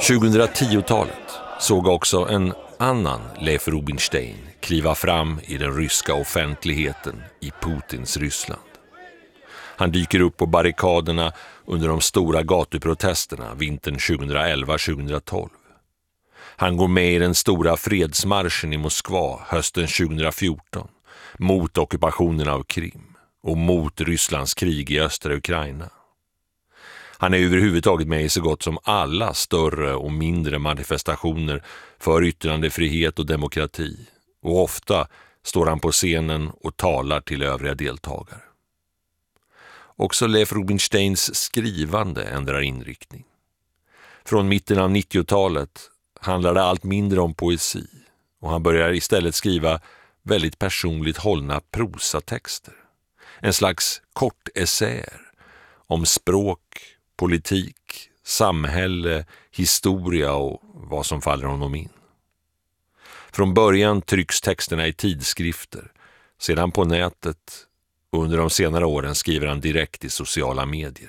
2010-talet såg också en annan Leif Rubinstein kliva fram i den ryska offentligheten i Putins Ryssland. Han dyker upp på barrikaderna under de stora gatuprotesterna vintern 2011-2012. Han går med i den stora fredsmarschen i Moskva hösten 2014 mot ockupationen av Krim och mot Rysslands krig i östra Ukraina. Han är överhuvudtaget med i så gott som alla större och mindre manifestationer för yttrandefrihet och demokrati, och ofta står han på scenen och talar till övriga deltagare. Också Leif Rubinsteins skrivande ändrar inriktning. Från mitten av 90-talet handlar det allt mindre om poesi, och han börjar istället skriva väldigt personligt hållna prosatexter. En slags kortessäer om språk, politik, samhälle, historia och vad som faller honom in. Från början trycks texterna i tidskrifter, sedan på nätet, och under de senare åren skriver han direkt i sociala medier.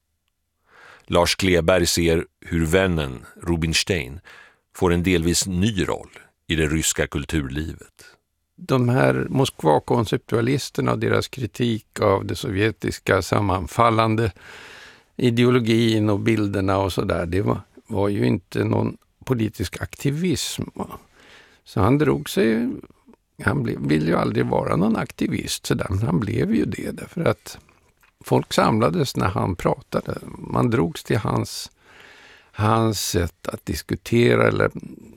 Lars Kleberg ser hur vännen Rubinstein får en delvis ny roll i det ryska kulturlivet. De här Moskva-konceptualisterna och deras kritik av det sovjetiska sammanfallande ideologin och bilderna och sådär, det var ju inte någon politisk aktivism. Så han drog sig, ville ju aldrig vara någon aktivist, så där, men han blev ju det därför att folk samlades när han pratade. Man drogs till hans sätt att diskutera eller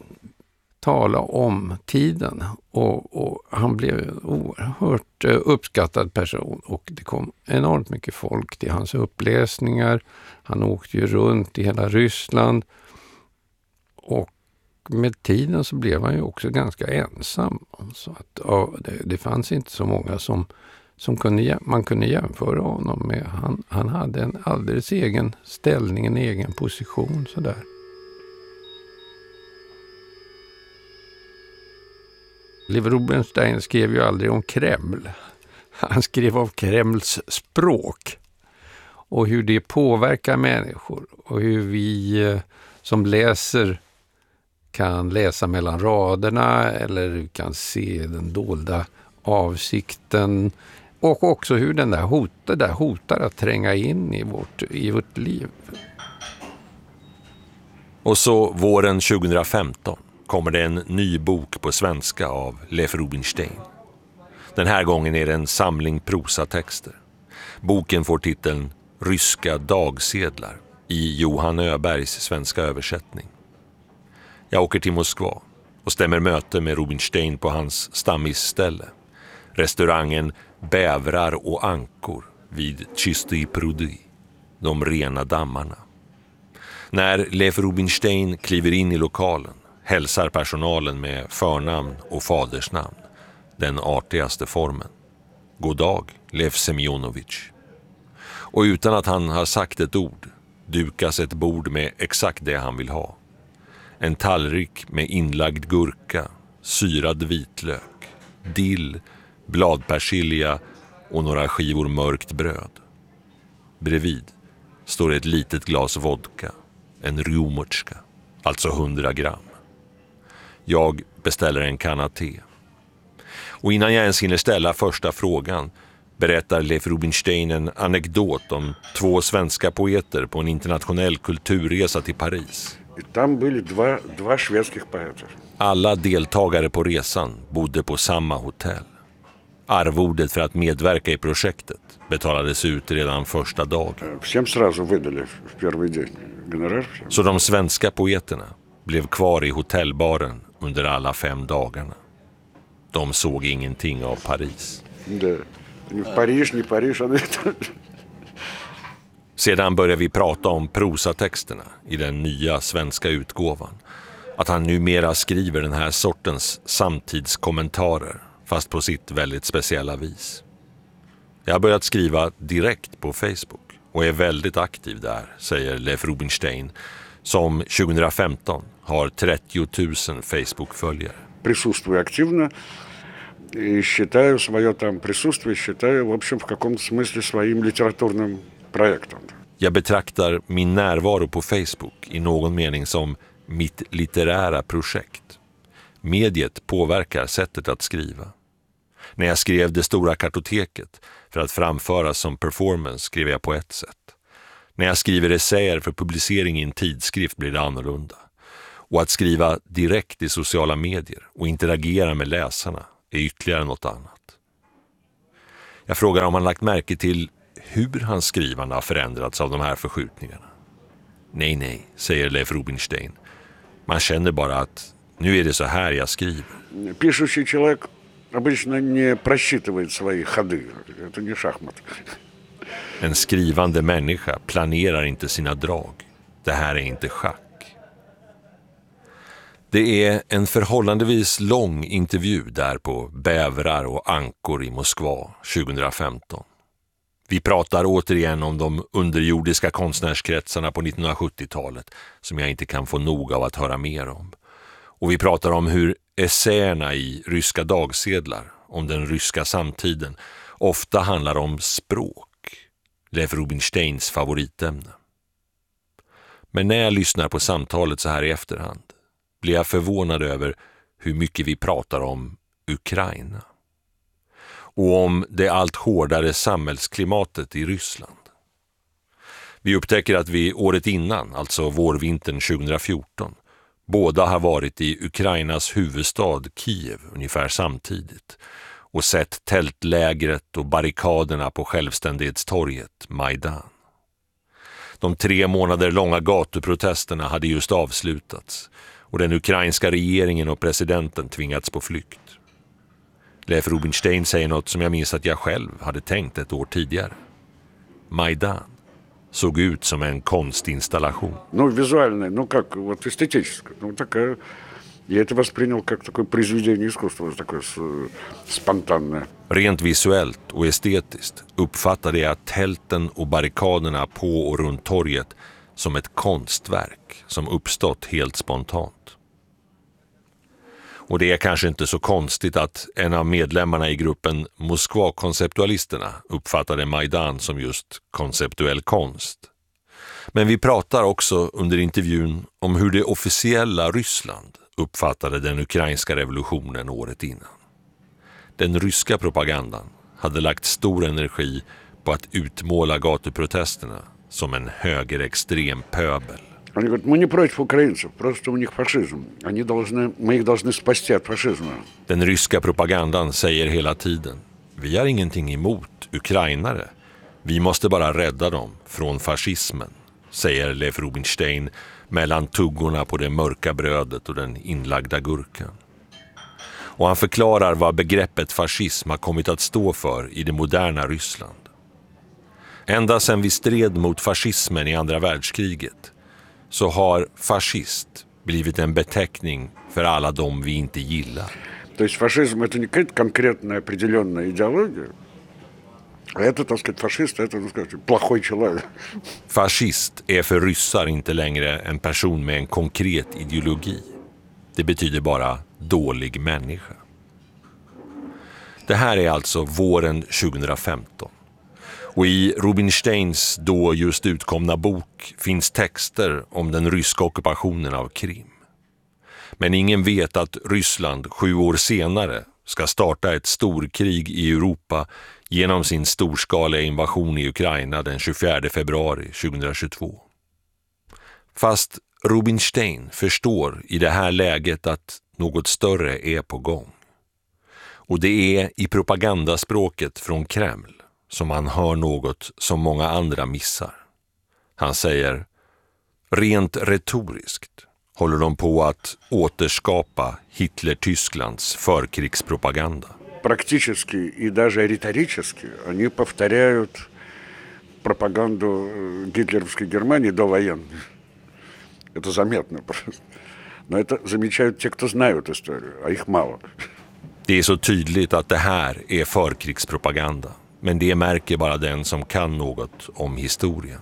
tala om tiden, och han blev en oerhört uppskattad person, och det kom enormt mycket folk till hans uppläsningar. Han åkte ju runt i hela Ryssland, och med tiden så blev han ju också ganska ensam, så att det fanns inte så många som man kunde jämföra honom med. Han hade en alldeles egen ställning, en egen position sådär. Leif Rubinstein skrev ju aldrig om Kreml. Han skrev om Kremls språk och hur det påverkar människor, och hur vi som läser kan läsa mellan raderna eller kan se den dolda avsikten, och också hur den där hotar att tränga in i vårt liv. Och så våren 2015 kommer det en ny bok på svenska av Leif Rubinstein. Den här gången är det en samling prosatexter. Boken får titeln Ryska dagsedlar i Johan Öbergs svenska översättning. Jag åker till Moskva och stämmer möte med Rubinstein på hans stammisställe, restaurangen Bävrar och ankor vid Чистые prudy, de rena dammarna. När Leif Rubinstein kliver in i lokalen hälsar personalen med förnamn och fadersnamn, den artigaste formen. God dag, Leif Semyonovich. Och utan att han har sagt ett ord dukas ett bord med exakt det han vill ha. En tallrik med inlagd gurka, syrad vitlök, dill, bladpersilja och några skivor mörkt bröd. Bredvid står ett litet glas vodka, en rjumotska, alltså 100 gram. Jag beställer en kanna te. Och innan jag ens hinner ställa första frågan berättar Leif Rubinstein en anekdot om 2 svenska poeter på en internationell kulturresa till Paris. Там были два шведских поэта. Alla deltagare på resan bodde på samma hotell. Arvodet för att medverka i projektet betalades ut redan första dagen. Всем сразу выдали в первый день гонорар. Så de svenska poeterna blev kvar i hotellbaren under alla 5 dagarna. De såg ingenting av Paris. Да, не Париж, а это. Sedan börjar vi prata om prosatexterna i den nya svenska utgåvan. Att han numera skriver den här sortens samtidskommentarer, fast på sitt väldigt speciella vis. Jag har börjat skriva direkt på Facebook och är väldigt aktiv där, säger Leif Rubinstein, som 2015 har 30 000 Facebook-följare. Присутствую активно и считаю свое там присутствие, в общем, в каком-то смысле своим литературным проектом. Jag betraktar min närvaro på Facebook i någon mening som mitt litterära projekt. Mediet påverkar sättet att skriva. När jag skrev Det stora kartoteket för att framföras som performance skrev jag på ett sätt. När jag skriver essäer för publicering i en tidskrift blir det annorlunda. Och att skriva direkt i sociala medier och interagera med läsarna är ytterligare något annat. Jag frågar om han lagt märke till hur hans skrivande har förändrats av de här förskjutningarna. Nej, säger Leif Rubinstein. Man känner bara att nu är det så här jag skriver. Пишущий человек обычно не просчитывает свои ходы. Это не шахмат. En skrivande människa planerar inte sina drag. Det här är inte schack. Det är en förhållandevis lång intervju där på Bävrar och ankor i Moskva 2015. Vi pratar återigen om de underjordiska konstnärskretsarna på 1970-talet som jag inte kan få nog av att höra mer om. Och vi pratar om hur essäerna i ryska dagsedlar om den ryska samtiden ofta handlar om språk, Leif Rubinsteins favoritämne. Men när jag lyssnar på samtalet så här i efterhand blir jag förvånad över hur mycket vi pratar om Ukraina och om det allt hårdare samhällsklimatet i Ryssland. Vi upptäcker att vi året innan, alltså vårvintern 2014, båda har varit i Ukrainas huvudstad Kiev ungefär samtidigt och sett tältlägret och barrikaderna på självständighetstorget Majdan. De 3 månader långa gatuprotesterna hade just avslutats och den ukrainska regeringen och presidenten tvingats på flykt. Leif Rubinstein säger något som jag minns att jag själv hade tänkt ett år tidigare. Majdan såg ut som en konstinstallation. Ну, визуальная, ну как, вот эстетическая. Ну, такая... Я это воспринял как такое произведение искусства, такое спонтанное. Rent visuellt och estetiskt uppfattade jag tälten och barrikaderna på och runt torget som ett konstverk som uppstått helt spontant. Och det är kanske inte så konstigt att en av medlemmarna i gruppen Moskva-konceptualisterna uppfattade Majdan som just konceptuell konst. Men vi pratar också under intervjun om hur det officiella Ryssland uppfattade den ukrainska revolutionen året innan. Den ryska propagandan hade lagt stor energi på att utmåla gatuprotesterna som en högerextrem pöbel. Они говорят, мы не против украинцев, просто у них фашизм. Мы их должны спасти от фашизма. Den ryska propagandan säger hela tiden: vi har ingenting emot ukrainare. Vi måste bara rädda dem från fascismen, säger Leif Rubinstein mellan tuggorna på det mörka brödet och den inlagda gurkan. Och han förklarar vad begreppet fascism har kommit att stå för i det moderna Ryssland. Ända sedan vi stred mot fascismen i andra världskriget så har fascist blivit en beteckning för alla de vi inte gillar. То есть фашизм это не какая-то конкретная определенная идеология. А это, так сказать, фашист, это, так сказать, плохой человек. Fascist är för ryssar inte längre en person med en konkret ideologi. Det betyder bara dålig människa. Det här är alltså våren 2015. Och i Rubinsteins då just utkomna bok finns texter om den ryska ockupationen av Krim. Men ingen vet att Ryssland 7 år senare ska starta ett storkrig i Europa genom sin storskaliga invasion i Ukraina den 24 februari 2022. Fast Rubinstein förstår i det här läget att något större är på gång. Och det är i propagandaspråket från Kreml som man hör något som många andra missar. Han säger: rent retoriskt håller de på att återskapa Hitler-Tysklands förkrigspropaganda. Практически и даже риторически они повторяют пропаганду гитлеровской Германии довоенной. Это заметно просто. Но это замечают те, кто знают историю, а их мало. Det är så tydligt att det här är förkrigspropaganda. Men det märker bara den som kan något om historien.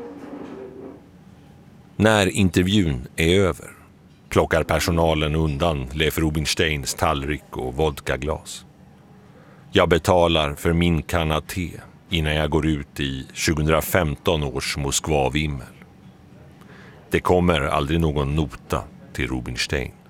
När intervjun är över plockar personalen undan Leif Rubinsteins tallrik och vodkaglas. Jag betalar för min kanna te innan jag går ut i 2015 års Moskvavimmel. Det kommer aldrig någon nota till Rubinstein.